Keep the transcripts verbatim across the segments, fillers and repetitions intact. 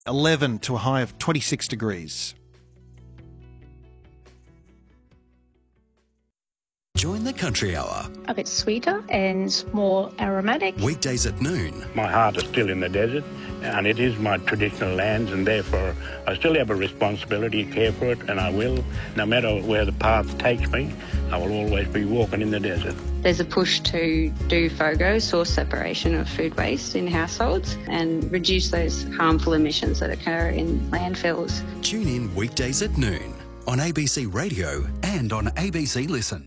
eleven to a high of twenty-six degrees. Join the Country Hour. A bit sweeter and more aromatic. Weekdays at noon. My heart is still in the desert, and it is my traditional lands, and therefore I still have a responsibility to care for it, and I will. No matter where the path takes me, I will always be walking in the desert. There's a push to do FOGO, source separation of food waste in households, and reduce those harmful emissions that occur in landfills. Tune in weekdays at noon on A B C Radio and on A B C Listen.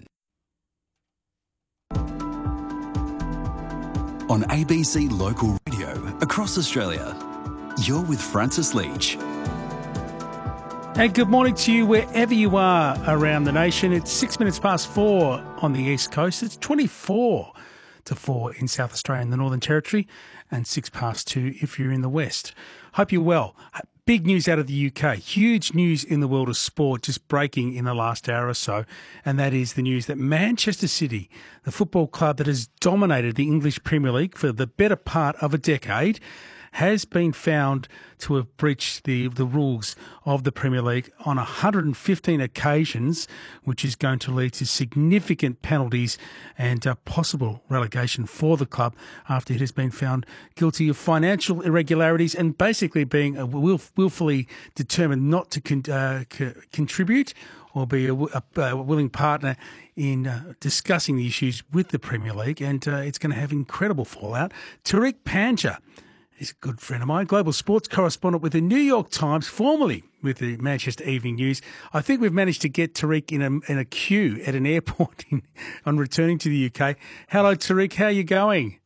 On A B C Local Radio across Australia, you're with Francis Leach. And good morning to you wherever you are around the nation. It's six minutes past four on the East Coast. It's twenty-four to four in South Australia and the Northern Territory, and six past two if you're in the West. Hope you're well. Big news out of the U K. Huge news in the world of sport just breaking in the last hour or so, and that is the news that Manchester City, the football club that has dominated the English Premier League for the better part of a decade, has been found to have breached the, the rules of the Premier League on one hundred fifteen occasions, which is going to lead to significant penalties and uh, possible relegation for the club after it has been found guilty of financial irregularities and basically being a will, willfully determined not to con, uh, co- contribute or be a, a, a willing partner in uh, discussing the issues with the Premier League, and uh, it's going to have incredible fallout. Tariq Panja, he's a good friend of mine, global sports correspondent with the New York Times, formerly with the Manchester Evening News. I think we've managed to get Tariq in a, in a queue at an airport in, on returning to the U K. Hello, Tariq. How are you going?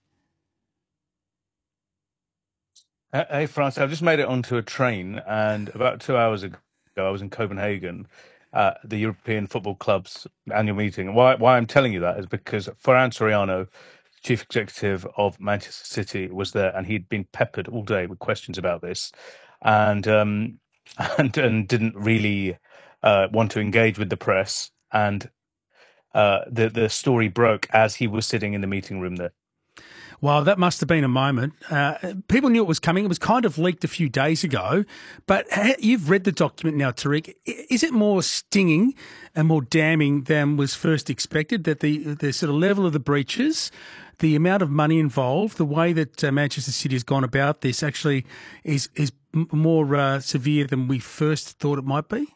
Hey, Francis, I've just made it onto a train, and about two hours ago, I was in Copenhagen at the European Football Club's annual meeting. Why, why I'm telling you that is because Ferran Soriano, Chief Executive of Manchester City, was there, and he'd been peppered all day with questions about this, and um, and, and didn't really uh, want to engage with the press. And uh, the the story broke as he was sitting in the meeting room there. Well, that must have been a moment. Uh, people knew it was coming. It was kind of leaked a few days ago. But you've read the document now, Tariq. Is it more stinging and more damning than was first expected, that the, the sort of level of the breaches, the amount of money involved, the way that uh, Manchester City has gone about this actually is, is more uh, severe than we first thought it might be?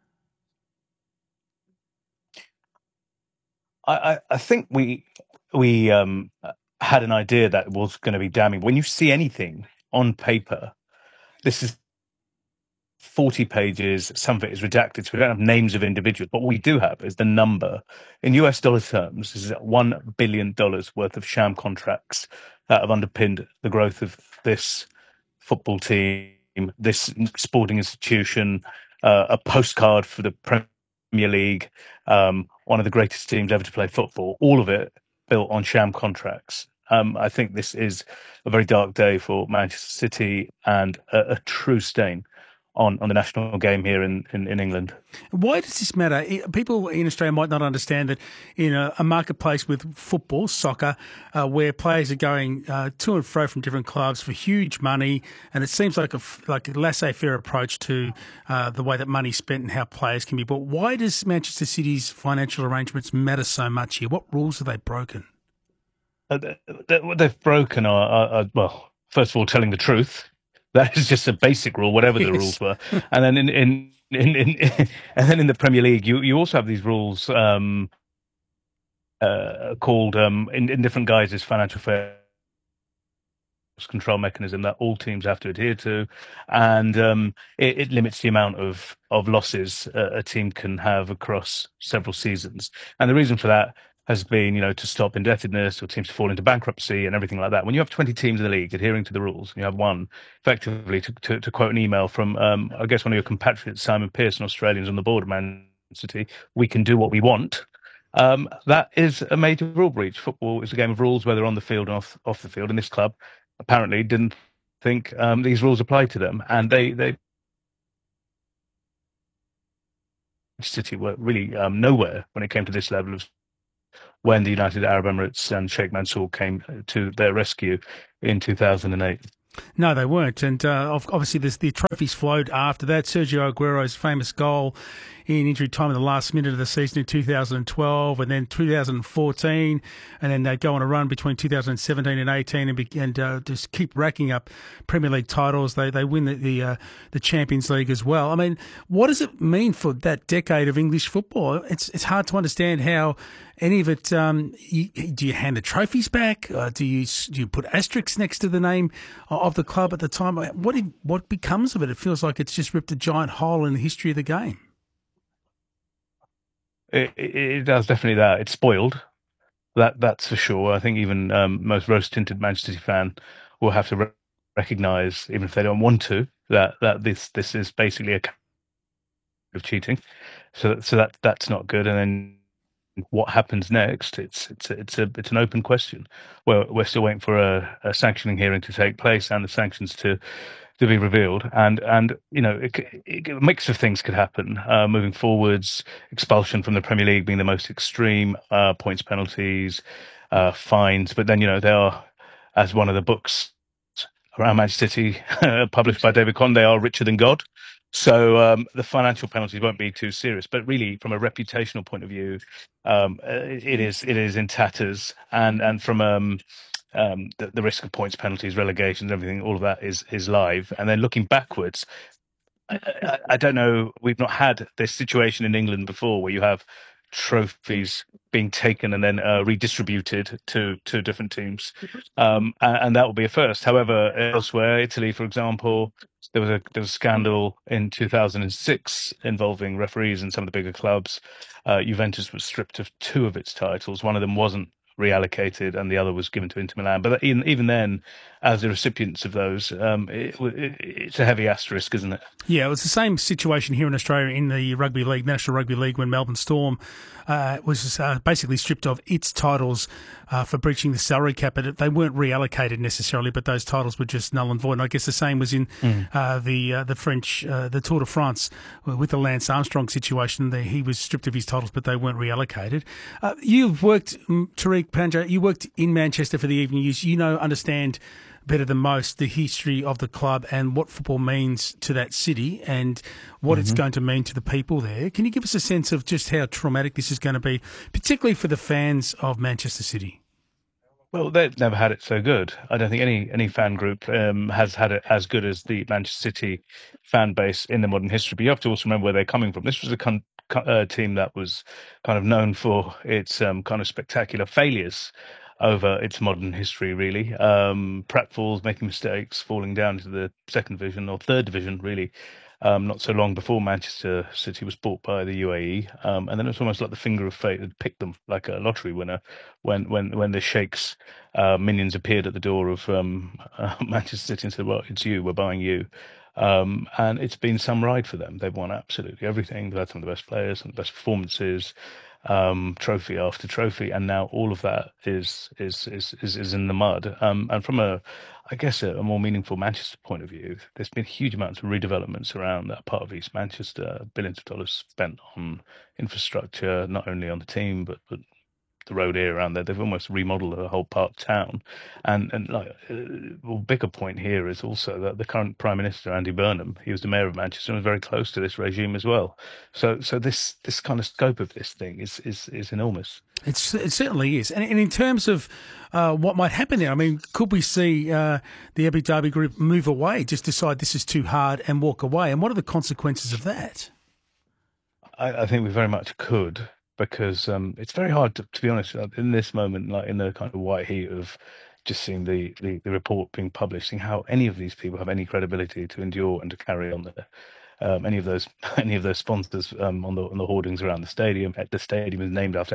I, I think we... we um, had an idea that was going to be damning. When you see anything on paper, this is forty pages, some of it is redacted, so we don't have names of individuals. But what we do have is the number. In U S dollar terms, this is one billion dollars worth of sham contracts that have underpinned the growth of this football team, this sporting institution, uh, a postcard for the Premier League, um, one of the greatest teams ever to play football, all of it built on sham contracts. Um, I think this is a very dark day for Manchester City and a, a true stain on, on the national game here in, in, in England. Why does this matter? People in Australia might not understand that in a, a marketplace with football, soccer, uh, where players are going uh, to and fro from different clubs for huge money, and it seems like a, like a laissez-faire approach to uh, the way that money's spent and how players can be bought. Why does Manchester City's financial arrangements matter so much here? What rules have they broken? Uh, what they've broken are, are, are, well, first of all, telling the truth. That is just a basic rule, whatever the yes. rules were. And then in, in, in, in and then in the Premier League, you, you also have these rules um, uh, called um, in, in different guises, financial fair control mechanism that all teams have to adhere to, and um, it, it limits the amount of of losses a, a team can have across several seasons. And the reason for that has been, you know, to stop indebtedness or teams to fall into bankruptcy and everything like that. When you have twenty teams in the league adhering to the rules, and you have one, effectively, to, to, to quote an email from, um, I guess, one of your compatriots, Simon Pearson, Australians on the board of Man City, we can do what we want. Um, that is a major rule breach. Football is a game of rules, whether on the field and off, off the field. And this club apparently didn't think um, these rules applied to them. And they, they City were really um, nowhere when it came to this level of when the United Arab Emirates and Sheikh Mansour came to their rescue in two thousand eight. No, they weren't. And uh, obviously, there's the trophies flowed after that. Sergio Aguero's famous goal in injury time in the last minute of the season in two thousand twelve, and then two thousand fourteen, and then they go on a run between two thousand seventeen and eighteen, and, be, and uh, just keep racking up Premier League titles. They they win the the, uh, the Champions League as well. I mean, what does it mean for that decade of English football? It's it's hard to understand how any of it. Um, you, do you hand the trophies back? Uh, do you do you put asterisks next to the name of the club at the time? What what becomes of it? It feels like it's just ripped a giant hole in the history of the game. It, it, it does definitely that. It's spoiled. That that's for sure. I think even um, most rose-tinted Manchester City fan will have to re- recognise, even if they don't want to, that, that this this is basically a kind of cheating. So so that that's not good. And then what happens next? It's it's a, it's a it's an open question. Well, we're still waiting for a, a sanctioning hearing to take place and the sanctions to. to be revealed, and and you know it, it, a mix of things could happen uh, moving forwards. Expulsion from the Premier League being the most extreme, uh, points, penalties, uh, fines. But then you know they are, as one of the books around Manchester City published by David Conn, they are richer than God. So um, the financial penalties won't be too serious. But really, from a reputational point of view, um, it, it is it is in tatters, and and from um, Um, the, the risk of points, penalties, relegations, everything, all of that is is live. And then looking backwards, I, I, I don't know. We've not had this situation in England before, where you have trophies being taken and then uh, redistributed to to different teams, um, and, and that will be a first. However, elsewhere, Italy, for example, there was a there was a scandal in two thousand six involving referees in some of the bigger clubs. Uh, Juventus was stripped of two of its titles. One of them wasn't reallocated and the other was given to Inter Milan. But even, even then, as the recipients of those, um, it, it, it's a heavy asterisk, isn't it? Yeah, it was the same situation here in Australia in the Rugby League, National Rugby League, when Melbourne Storm uh, was uh, basically stripped of its titles uh, for breaching the salary cap. But they weren't reallocated necessarily, but those titles were just null and void. And I guess the same was in mm. uh, the uh, the French, uh, the Tour de France with the Lance Armstrong situation. There, he was stripped of his titles, but they weren't reallocated. Uh, you've worked, Tariq Panja, you worked in Manchester for the evening news. You know, understand better than most the history of the club and what football means to that city and what mm-hmm. it's going to mean to the people there. Can you give us a sense of just how traumatic this is going to be, particularly for the fans of Manchester City? Well, they've never had it so good. I don't think any any fan group um, has had it as good as the Manchester City fan base in the modern history. But you have to also remember where they're coming from. This was a con- uh, team that was kind of known for its um, kind of spectacular failures over its modern history, really. Um, pratfalls, making mistakes, falling down to the second division or third division, really, um, not so long before Manchester City was bought by the U A E. Um, and then it's almost like the finger of fate had picked them like a lottery winner when when, when the Sheikh's uh, minions appeared at the door of um, uh, Manchester City and said, well, it's you, we're buying you. Um, and it's been some ride for them. They've won absolutely everything. They've had some of the best players, some of the best performances, um, trophy after trophy, and now all of that is is is is, is in the mud. Um, and from a, I guess, a, a more meaningful Manchester point of view, there's been huge amounts of redevelopments around that part of East Manchester. Billions of dollars spent on infrastructure, not only on the team but but the road area around there. They've almost remodeled the whole part of town. And and like a well, bigger point here is also that the current Prime Minister, Andy Burnham, he was the mayor of Manchester and was very close to this regime as well. So so this this kind of scope of this thing is is, is enormous. It's, it certainly is. And, and in terms of uh, what might happen there, I mean, could we see uh, the Abu Dhabi group move away, just decide this is too hard and walk away? And what are the consequences of that? I, I think we very much could. Because um, it's very hard to, to be honest, in this moment, like in the kind of white heat of just seeing the, the, the report being published, seeing how any of these people have any credibility to endure and to carry on there. Um, any of those, any of those sponsors um, on the on the hoardings around the stadium. The stadium is named after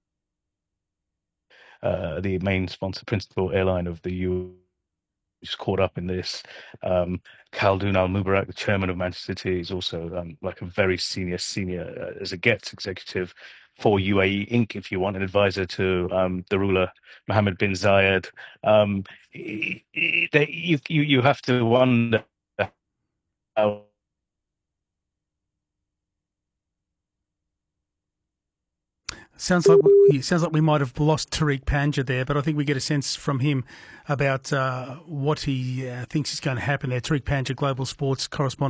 uh, the main sponsor, principal airline of the U. Who's caught up in this. Um, Khaldoon Al Mubarak, the chairman of Manchester City, is also um, like a very senior, senior uh, as a gets executive for U A E Incorporated, if you want, an advisor to um, the ruler Mohammed bin Zayed. Um, they, you, you you have to wonder how. sounds like we, it sounds like we might have lost Tariq Panja there, but I think we get a sense from him about uh, what he uh, thinks is going to happen there. Tariq Panja, Global Sports correspondent.